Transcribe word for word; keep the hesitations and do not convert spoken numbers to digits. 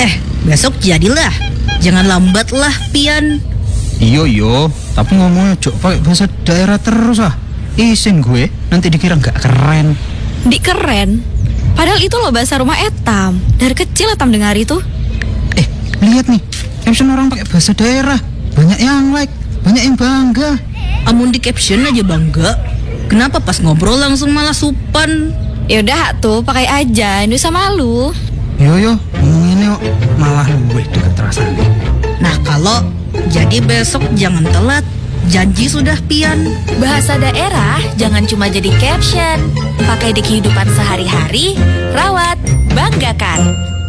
Eh, besok jadilah. Jangan lambat lah, Pian. Iyo yo, tapi ngomongnya jok pakai bahasa daerah terus ah. Isin gue, nanti dikira nggak keren. Di keren. Padahal itu loh bahasa rumah Etam. Dari kecil Etam dengar itu. Eh, lihat nih, caption orang pakai bahasa daerah. Banyak yang like, banyak yang bangga. Amun di caption aja bangga. Kenapa pas ngobrol langsung malah supan? Yaudah tuh, pakai aja. Nggak usah malu. Yo yo, ngomongin yuk, malah gue deket rasanya. Nah kalau jadi besok jangan telat. Janji sudah, Pian. Bahasa daerah jangan cuma jadi caption. Pakai di kehidupan sehari-hari, rawat, banggakan.